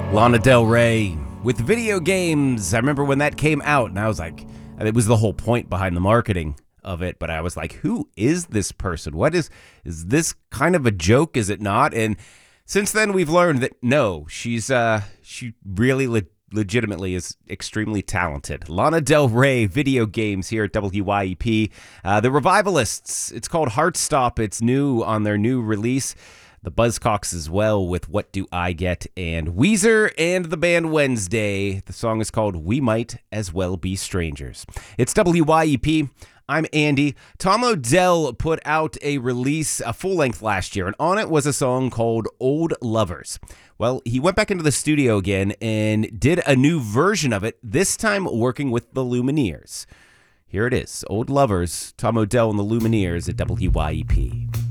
Lana Del Rey with video games. I remember when that came out, and I was like, it was the whole point behind the marketing of it, but I was like, who is this person? What is this kind of a joke? Is it not? And since then, we've learned that no, she really legitimately is extremely talented. Lana Del Rey, video games here at WYEP. The Revivalists, it's called Heartstop. It's new on their new release. The Buzzcocks as well with What Do I Get, and Weezer and the band Wednesday. The song is called We Might As Well Be Strangers. It's WYEP. I'm Andy. Tom Odell put out a release, a full length last year, and on it was a song called Old Lovers. Well, he went back into the studio again and did a new version of it, this time working with the Lumineers. Here it is, Old Lovers, Tom Odell and the Lumineers at WYEP.